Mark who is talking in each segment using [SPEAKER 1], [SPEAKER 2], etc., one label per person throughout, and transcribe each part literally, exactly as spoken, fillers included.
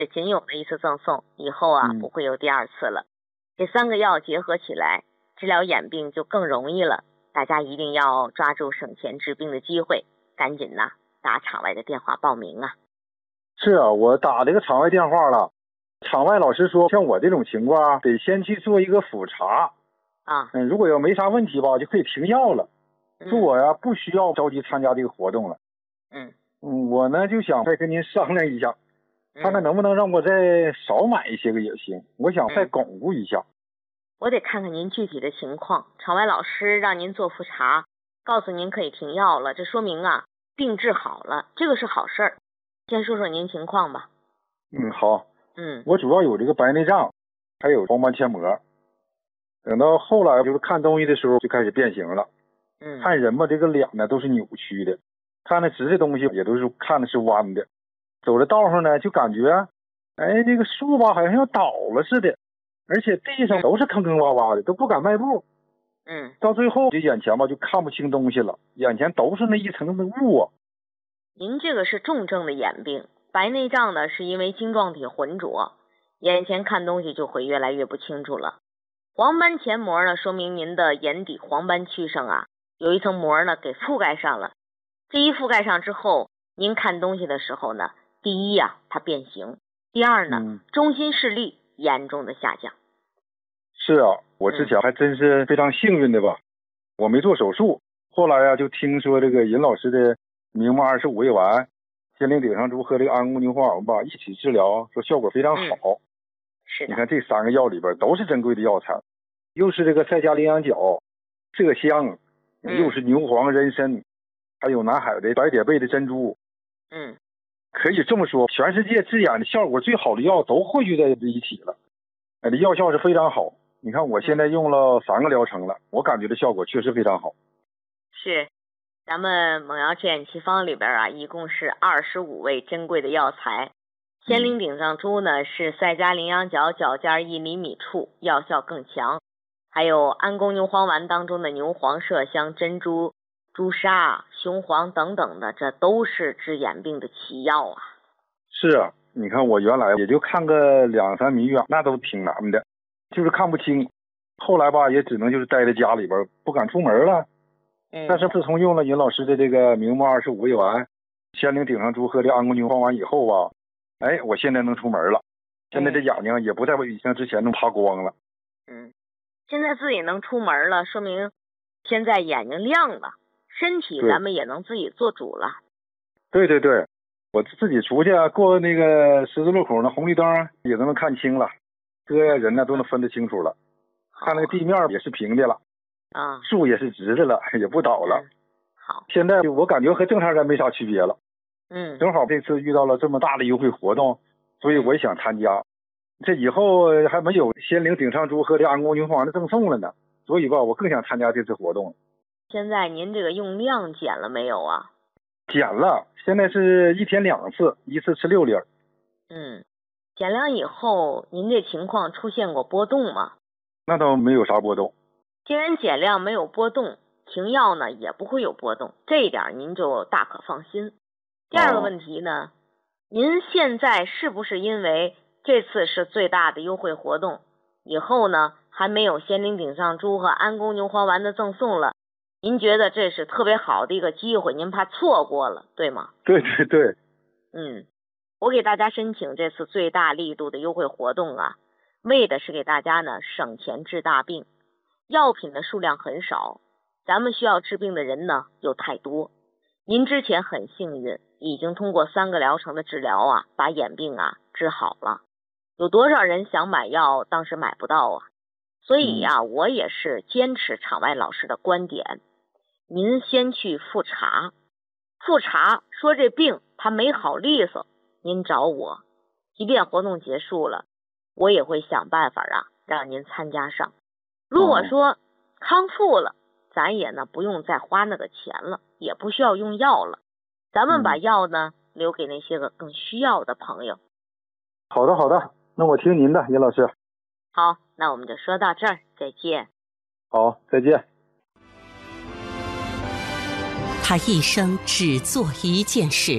[SPEAKER 1] 这仅有的一次赠送，以后啊、
[SPEAKER 2] 嗯、
[SPEAKER 1] 不会有第二次了。这三个药结合起来，治疗眼病就更容易了。大家一定要抓住省钱治病的机会，赶紧呐打场外的电话报名啊。
[SPEAKER 2] 是啊，我打这个场外电话了，场外老师说像我这种情况得先去做一个复查
[SPEAKER 1] 啊，
[SPEAKER 2] 嗯，如果要没啥问题吧，就可以停药了。说我呀不需要着急参加这个活动了。
[SPEAKER 1] 嗯
[SPEAKER 2] 嗯，我呢就想再跟您商量一下，看看能不能让我再少买一些个也行，我想再巩固一下。
[SPEAKER 1] 我得看看您具体的情况，场外老师让您做复查，告诉您可以停药了，这说明啊病治好了，这个是好事儿。先说说您情况吧。
[SPEAKER 2] 嗯，好。
[SPEAKER 1] 嗯，
[SPEAKER 2] 我主要有这个白内障，还有黄斑腔膜。等到后来就是看东西的时候就开始变形了。
[SPEAKER 1] 嗯，
[SPEAKER 2] 看人嘛，这个脸呢都是扭曲的，看那直的东西也都是看的是弯的。走在道上呢，就感觉，哎，这个树吧好像要倒了似的，而且地上都是坑坑洼洼的，都不敢迈步。
[SPEAKER 1] 嗯，
[SPEAKER 2] 到最后这眼前吧就看不清东西了，眼前都是那一层的雾啊。
[SPEAKER 1] 您这个是重症的眼病，白内障呢是因为晶状体浑浊，眼前看东西就会越来越不清楚了。黄斑前膜呢，说明您的眼底黄斑区上啊有一层膜呢给覆盖上了。这一覆盖上之后，您看东西的时候呢，第一啊它变形，第二呢、嗯、中心视力严重的下降。
[SPEAKER 2] 是啊，我之前还真是非常幸运的吧，嗯、我没做手术，后来啊就听说这个尹老师的明目二十五味丸、仙灵顶上珠和这个安宫牛黄丸吧一起治疗，说效果非常好。
[SPEAKER 1] 嗯、是的，
[SPEAKER 2] 你看这三个药里边都是珍贵的药材，又是这个赛迦羚羊角、麝香，又是牛黄人参，还有南海的白蝶贝的珍珠。
[SPEAKER 1] 嗯，
[SPEAKER 2] 可以这么说，全世界治眼的效果最好的药都汇聚在一起了。哎，这药效是非常好。你看我现在用了三个疗程了，我感觉这效果确实非常好。
[SPEAKER 1] 是，咱们猛药治眼奇方里边啊，一共是二十五味珍贵的药材。仙灵顶上珠呢是赛迦羚羊角角尖一厘米处，药效更强。还有安宫牛黄丸当中的牛黄、麝香、珍珠、朱砂、雄黄等等的，这都是治眼病的奇药啊。
[SPEAKER 2] 是啊，你看我原来也就看个两三米远，那都挺难的，就是看不清。后来吧，也只能就是待在家里边，不敢出门了。
[SPEAKER 1] 嗯。
[SPEAKER 2] 但是自从用了尹老师的这个明目二十五味丸、仙灵顶上珠和这安宫牛黄丸以后吧，哎，我现在能出门了。现在这眼睛也不再像之前那么怕光了。
[SPEAKER 1] 嗯，现在自己能出门了，说明现在眼睛亮了，身体咱们也能自己做主了。
[SPEAKER 2] 对对对，我自己出去过那个十字路口那红绿灯也都能看清了，车呀人呢都能分得清楚了。看那个地面也是平的了，
[SPEAKER 1] 啊，
[SPEAKER 2] 树也是直的了，也不倒了。
[SPEAKER 1] 嗯、好，
[SPEAKER 2] 现在我感觉和正常人没啥区别了。
[SPEAKER 1] 嗯，
[SPEAKER 2] 正好这次遇到了这么大的优惠活动，所以我也想参加。这以后还没有仙灵顶上珠和这安宫牛黄丸的赠送了呢，所以吧，我更想参加这次活动。
[SPEAKER 1] 现在您这个用量减了没有啊？
[SPEAKER 2] 减了，现在是一天两次，一次吃六粒。
[SPEAKER 1] 嗯，减量以后，您这情况出现过波动吗？
[SPEAKER 2] 那倒没有啥波动。
[SPEAKER 1] 既然减量没有波动，停药呢也不会有波动，这一点您就大可放心。第二个问题呢，哦、您现在是不是因为这次是最大的优惠活动，以后呢还没有仙灵顶上珠和安宫牛黄丸的赠送了，您觉得这是特别好的一个机会，您怕错过了，对吗？
[SPEAKER 2] 对对对。
[SPEAKER 1] 嗯，我给大家申请这次最大力度的优惠活动啊，为的是给大家呢省钱治大病。药品的数量很少，咱们需要治病的人呢又太多。您之前很幸运，已经通过三个疗程的治疗啊，把眼病啊治好了。有多少人想买药，当时买不到啊？所以呀、啊，我也是坚持场外老师的观点，您先去复查，复查说这病它没好利索，您找我，即便活动结束了，我也会想办法啊让您参加上。如果说康复了，咱也呢不用再花那个钱了，也不需要用药了，咱们把药呢、嗯、留给那些个更需要的朋友。
[SPEAKER 2] 好的好的，那我听您的，尹老师。
[SPEAKER 1] 好，那我们就说到这儿，再见。
[SPEAKER 2] 好，再见。
[SPEAKER 3] 他一生只做一件事，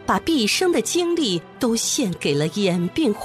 [SPEAKER 3] 把毕生的精力都献给了眼病